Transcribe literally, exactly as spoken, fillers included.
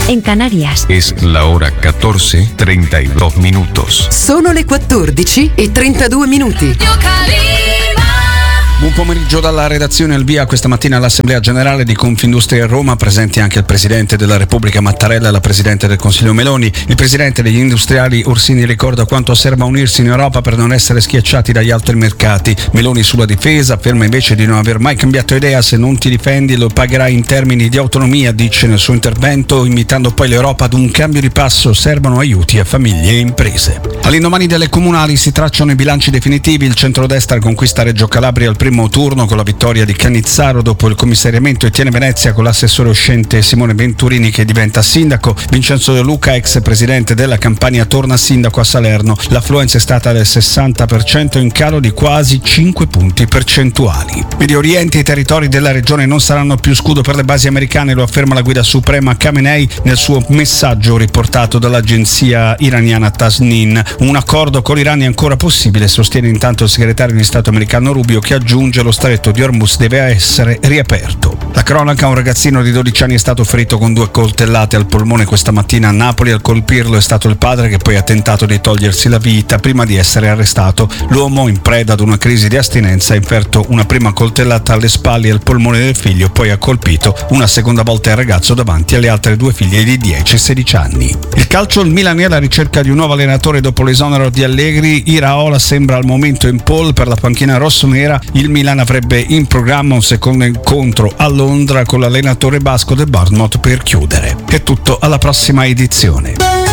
en Canarias. Es la hora catorce treinta y dos minutos. Sono le quattordici e trentadue minuti. Buon pomeriggio dalla redazione. Al via questa mattina all'Assemblea Generale di Confindustria Roma, presenti anche il Presidente della Repubblica Mattarella e la Presidente del Consiglio Meloni. Il Presidente degli Industriali Orsini ricorda quanto serva unirsi in Europa per non essere schiacciati dagli altri mercati. Meloni sulla difesa afferma invece di non aver mai cambiato idea: se non ti difendi lo pagherai in termini di autonomia, dice nel suo intervento, invitando poi l'Europa ad un cambio di passo. Servono aiuti a famiglie e imprese. All'indomani delle comunali si tracciano i bilanci definitivi. Il centrodestra conquista Reggio Calabria al primo turno con la vittoria di Cannizzaro dopo il commissariamento, e tiene Venezia con l'assessore uscente Simone Venturini che diventa sindaco. Vincenzo De Luca, ex presidente della Campania, torna sindaco a Salerno. L'affluenza è stata del sessanta per cento, in calo di quasi cinque punti percentuali. Medio Oriente: i territori della regione non saranno più scudo per le basi americane, lo afferma la guida suprema Khamenei nel suo messaggio riportato dall'agenzia iraniana Tasnim. Un accordo con l'Iran è ancora possibile, sostiene intanto il segretario di Stato americano Rubio, che aggiunge lo stretto di Hormuz deve essere riaperto. La cronaca: un ragazzino di dodici anni è stato ferito con due coltellate al polmone questa mattina a Napoli. A colpirlo è stato il padre, che poi ha tentato di togliersi la vita prima di essere arrestato. L'uomo, in preda ad una crisi di astinenza, ha inferto una prima coltellata alle spalle e al polmone del figlio, poi ha colpito una seconda volta il ragazzo davanti alle altre due figlie di dieci e sedici anni. Il calcio: il Milan è alla ricerca di un nuovo allenatore dopo l'esonero di Allegri. Iraola sembra al momento in pole per la panchina rossonera. Il Milan avrebbe in programma un secondo incontro a Londra con l'allenatore basco del Bournemouth per chiudere. È tutto, alla prossima edizione.